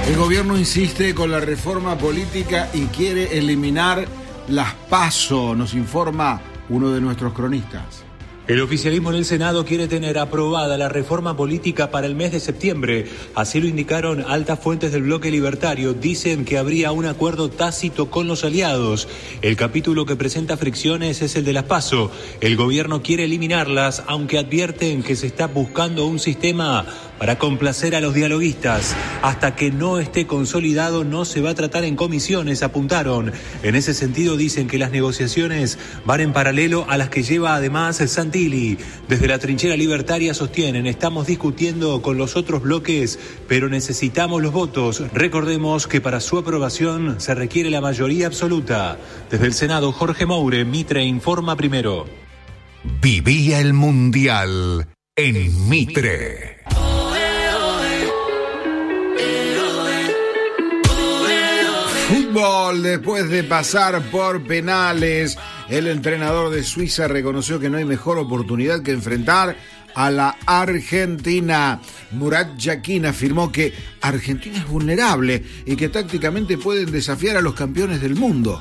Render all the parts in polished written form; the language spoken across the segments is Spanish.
El gobierno insiste con la reforma política y quiere eliminar las PASO, nos informa uno de nuestros cronistas. El oficialismo en el Senado quiere tener aprobada la reforma política para el mes de septiembre. Así lo indicaron altas fuentes del bloque libertario. Dicen que habría un acuerdo tácito con los aliados. El capítulo que presenta fricciones es el de las PASO. El gobierno quiere eliminarlas, aunque advierten que se está buscando un sistema para complacer a los dialoguistas. Hasta que no esté consolidado no se va a tratar en comisiones, apuntaron. En ese sentido dicen que las negociaciones van en paralelo a las que lleva además Santilli. Desde la trinchera libertaria sostienen, estamos discutiendo con los otros bloques, pero necesitamos los votos. Recordemos que para su aprobación se requiere la mayoría absoluta. Desde el Senado, Jorge Moure, Mitre Informa Primero. Vivía el Mundial en Mitre. Fútbol, después de pasar por penales, el entrenador de Suiza reconoció que no hay mejor oportunidad que enfrentar a la Argentina. Murat Yakin afirmó que Argentina es vulnerable y que tácticamente pueden desafiar a los campeones del mundo.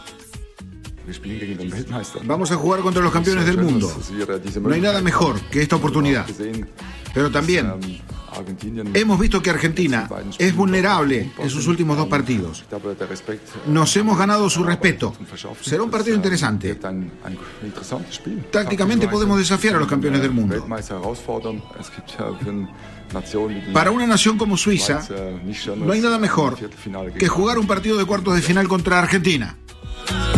Vamos a jugar contra los campeones del mundo. No hay nada mejor que esta oportunidad. Pero también hemos visto que Argentina es vulnerable en sus últimos 2 partidos. Nos hemos ganado su respeto. Será un partido interesante. Tácticamente podemos desafiar a los campeones del mundo. Para una nación como Suiza, no hay nada mejor que jugar un partido de cuartos de final contra Argentina.